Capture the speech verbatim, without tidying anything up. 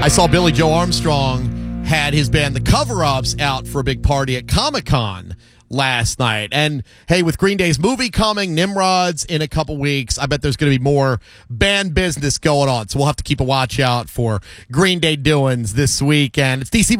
I saw Billy Joe Armstrong had his band The Cover-Ups out for a big party at Comic-Con last night. And, hey, with Green Day's movie coming, Nimrod's in a couple weeks, I bet there's going to be more band business going on. So we'll have to keep a watch out for Green Day doings this weekend. It's D C